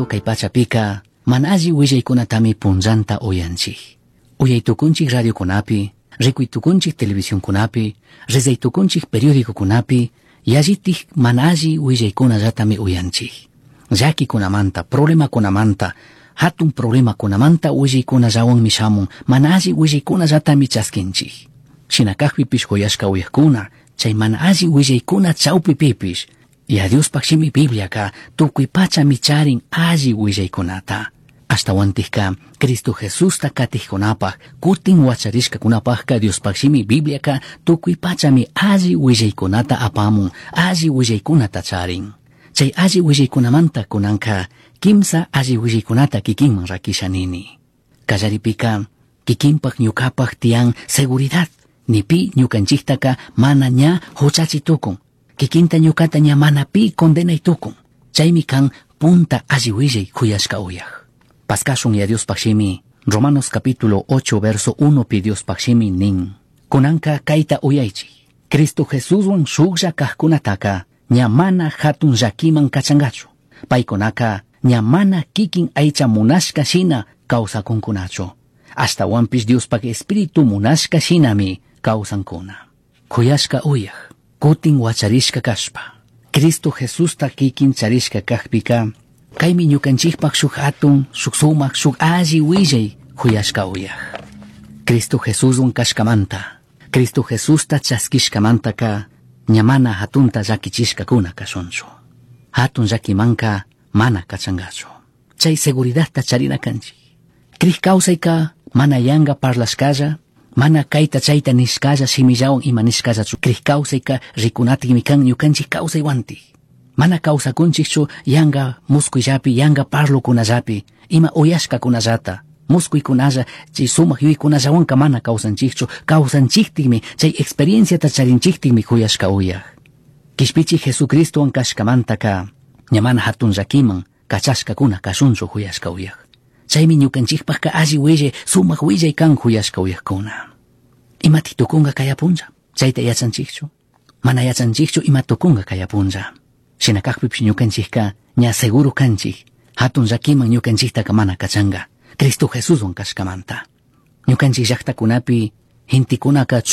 kay pachapika mana alli willaykunatami punllanta uyanchik. Uyaytukunchik radiokunapi, rikuytukunchik televisiónkunapi, rizaytukunchik periódicokunapi, yallitik mana alli willaykunallatami uyanchik. Llakikunamanta, problemakunamanta, hatun problemakunamanta willaykunallawanmi shamun, mana alli willaykunallatami chaskinchik. Shinakakpipish kuyashka uyakkuna, chay mana alli willaykuna chawpipipish, ya Diospak shimi Bibliaka tukuy pachami charin alli willaykunata. Ashtawantika Cristo Jesusta katijkunapaj, kutin wacharishkakunapajka Diospak shimi Bibliaka tukuy pachami alli willaykunata apamun, alli willaykunata charin. Chay alli willaykunamanta kunanka kimsa alli willaykunata kikinman rakishanini. Kallaripika kikinpak ñukapak tiyan seguridad, nipi ñukanchiktaka mana ña huchachitukun, kikinta ñukata ña mana pi condenaytukun. Chaymi kan punta alli willay kuyashka uyaj. Paskashun ya Dios pakshimi, Romanos capítulo 8 verso 1 pi Dios pakshimi nin. Kunanka kaita uyaychi, Cristo Jesuswan shuklla kajkunataka ña mana hatun llakiman kachangachu. Paykunaka ña mana kikin aycha munashka shina kawsakunkunachu. Hasta wanpish Diospak espíritu munashka shinami kawsankuna. Kuyashka uyaj, kutin wacharishka kashpa, Cristo Jesusta kikin charishka kajpika, kaymi ñukanchikpak shuk hatun, shuk sumak, shuk alli willay kuyashka uyaj. Cristo Jesuswan kashkamanta, Cristo Jesusta chaskishkamantaka, ña mana hatunta llakichishkakuna kashunchu. Hatun llakimanka mana kachangachu. Chay seguridadta charina kanchik. Krik kawsayka mana yanga parlashkalla, mana kayta chayta nishkalla shimillawan ima nishkallachu. Krik kawsayka rikunatimi kan ñukanchik kawsaywanti. Mana kawsakunchikchu yanga muskuyllapi, yanga parlukunallapi, ima uyashkakunallata. Muskuykunalla chay sumak yuykunallawanka mana kawsanchikchu, kawsanchiktikmi chay experienciata charinchiktikmi kuyashka uyaj. Kishpichik Jesucristowan kashkamantaka ña mana hatun llakiman kachashkakuna kashunchu kuyashka uyaj. Chaymi ñukanchikpaka alli willay, sumak willay kan kuyashka uyajkuna. Imati tukunga kayapunlla, chayta yachanchikchu. Mana yachanchikchu ima tukunga kayapunlla. Shinakakpipish ñukanchikka ña seguro kanchik, hatun llakiman ñukanchiktaka mana kachanga, Cristo Jesuswan kashkamanta. Ñukanchik llaktakunapi hintikunaka